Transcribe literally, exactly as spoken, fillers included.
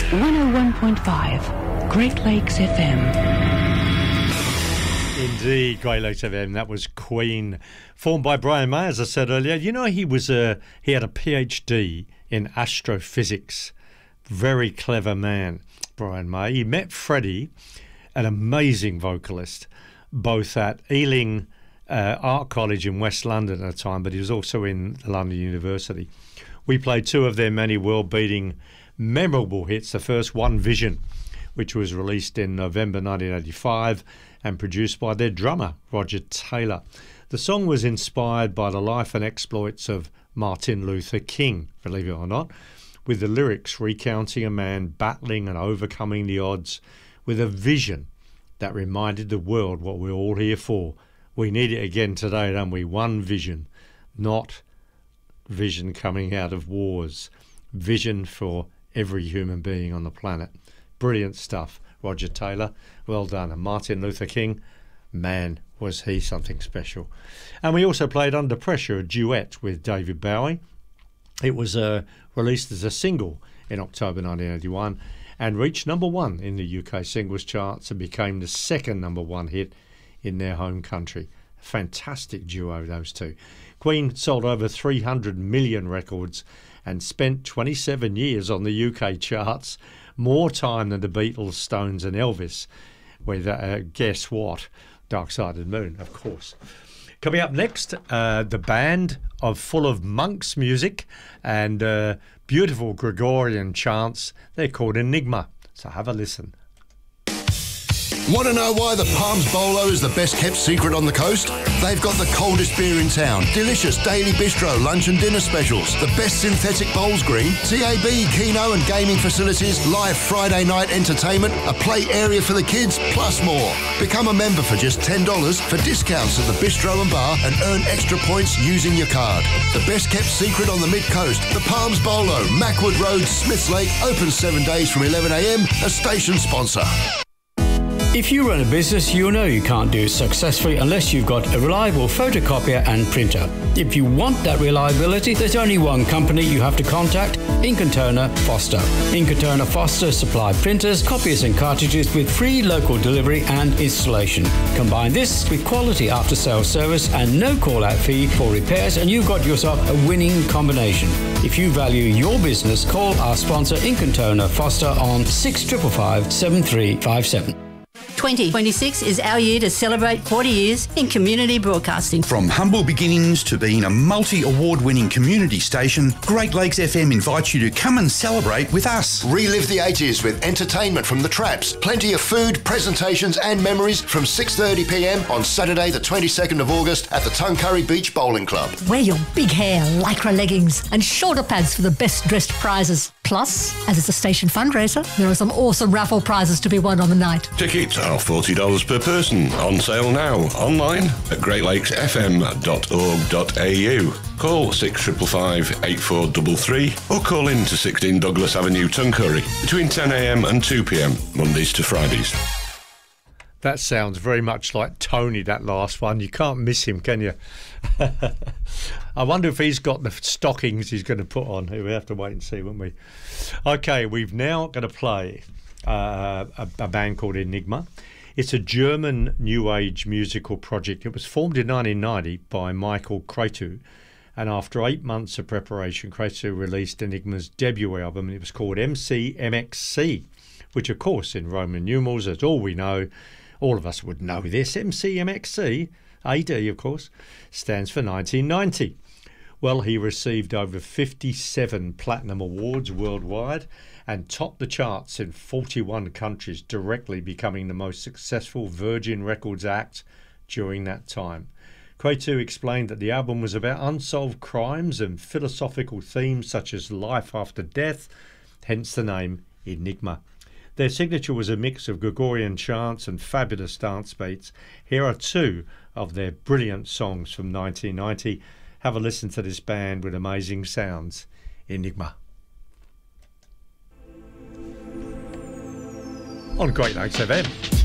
one oh one point five, Great Lakes F M. Indeed, Great Lakes F M. That was Queen, formed by Brian May, as I said earlier. You know, he was a he had a PhD in astrophysics. Very clever man, Brian May. He met Freddie, an amazing vocalist, both at Ealing uh, Art College in West London at the time, but he was also in London University. We played two of their many world-beating, memorable hits. The first, One Vision, which was released in November nineteen eighty-five and produced by their drummer, Roger Taylor. The song was inspired by the life and exploits of Martin Luther King, believe it or not, with the lyrics recounting a man battling and overcoming the odds with a vision that reminded the world what we're all here for. We need it again today, don't we? One vision, not vision coming out of wars. Vision for every human being on the planet. Brilliant stuff, Roger Taylor. Well done. And Martin Luther King, man, was he something special. And we also played Under Pressure, a duet with David Bowie. It was uh, released as a single in October nineteen eighty-one and reached number one in the U K singles charts and became the second number one hit in their home country. Fantastic duo, those two. Queen sold over three hundred million records and spent twenty-seven years on the U K charts, more time than the Beatles, Stones and Elvis, with, uh, guess what, Dark Side of the Moon, of course. Coming up next, uh, the band of full of monks music and uh, beautiful Gregorian chants. They're called Enigma, so have a listen. Want to know why the Palms Bolo is the best kept secret on the coast? They've got the coldest beer in town, delicious daily bistro lunch and dinner specials, the best synthetic bowls green, T A B, Keno and gaming facilities, live Friday night entertainment, a play area for the kids, plus more. Become a member for just ten dollars for discounts at the bistro and bar and earn extra points using your card. The best kept secret on the mid-coast, the Palms Bolo, Mackwood Road, Smiths Lake, open seven days from eleven a m, a station sponsor. If you run a business, you know you can't do it successfully unless you've got a reliable photocopier and printer. If you want that reliability, there's only one company you have to contact, Ink and Turner Foster. Ink and Turner Foster supply printers, copiers and cartridges with free local delivery and installation. Combine this with quality after-sales service and no call-out fee for repairs and you've got yourself a winning combination. If you value your business, call our sponsor Ink and Turner Foster on six five five, seven three five seven. twenty twenty-six is our year to celebrate forty years in community broadcasting. From humble beginnings to being a multi-award-winning community station, Great Lakes F M invites you to come and celebrate with us. Relive the eighties with entertainment from the Traps, plenty of food, presentations and memories from six thirty p m on Saturday the twenty-second of August at the Tuncurry Beach Bowling Club. Wear your big hair, lycra leggings and shoulder pads for the best dressed prizes. Plus, as it's a station fundraiser, there are some awesome raffle prizes to be won on the night. Tickets are forty dollars per person. On sale now. Online at great lakes f m dot org dot a u. Call six five five, eight four three three or call in to sixteen Douglas Avenue, Tuncurry between ten a m and two p m, Mondays to Fridays. That sounds very much like Tony, that last one. You can't miss him, can you? I wonder if he's got the stockings he's going to put on. We have to wait and see, won't we? Okay, we've now got to play uh, a, a band called Enigma. It's a German New Age musical project. It was formed in nineteen ninety by Michael Cretu, and after eight months of preparation, Cretu released Enigma's debut album, and it was called M C M X C, which, of course, in Roman numerals, that's all we know. All of us would know this. M C M X C, A D, of course, stands for nineteen ninety. Well, he received over fifty-seven platinum awards worldwide and topped the charts in forty-one countries, directly becoming the most successful Virgin Records act during that time. Cretu explained that the album was about unsolved crimes and philosophical themes such as life after death, hence the name Enigma. Their signature was a mix of Gregorian chants and fabulous dance beats. Here are two of their brilliant songs from nineteen ninety. Have a listen to this band with amazing sounds. Enigma. On Great Lakes F M.